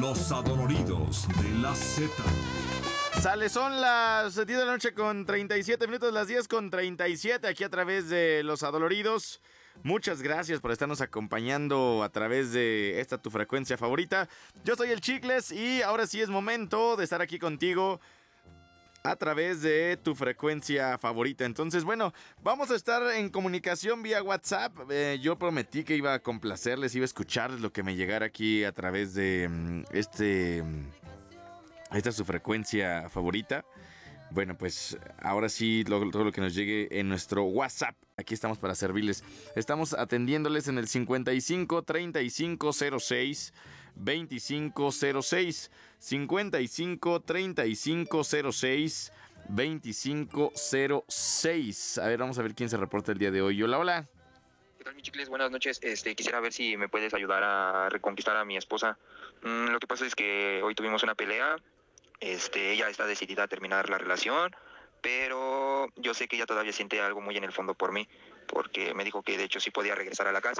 Los adoloridos de la Z. Sale, son las 10 de la noche con 37 minutos, las 10 con 37 aquí a través de Los Adoloridos. Muchas gracias por estarnos acompañando a través de esta tu frecuencia favorita. Yo soy el Chicles y ahora sí es momento de estar aquí contigo a través de tu frecuencia favorita. Entonces, bueno, vamos a estar en comunicación vía WhatsApp. Yo prometí que iba a complacerles, iba a escucharles lo que me llegara aquí a través de esta es su frecuencia favorita. Bueno, pues ahora sí, todo lo que nos llegue en nuestro WhatsApp. Aquí estamos para servirles. Estamos atendiéndoles en el 55 35 06 2506. 55 35 06 2506. A ver, vamos a ver quién se reporta el día de hoy. Hola, hola. ¿Qué tal, mi Chicles? Buenas noches. Quisiera ver si me puedes ayudar a reconquistar a mi esposa. Lo que pasa es que hoy tuvimos una pelea. Ella está decidida a terminar la relación, pero yo sé que ella todavía siente algo muy en el fondo por mí, porque me dijo que de hecho sí podía regresar a la casa.